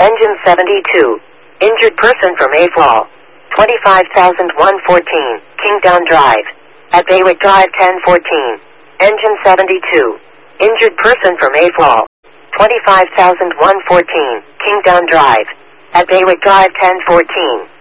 Engine 72. Injured person from Mayfall. 25,114, Kingdown Drive. At Baywick Drive 1014. Engine 72. Injured person from Mayfall. 25,114, Kingdown Drive. At Baywick Drive 1014.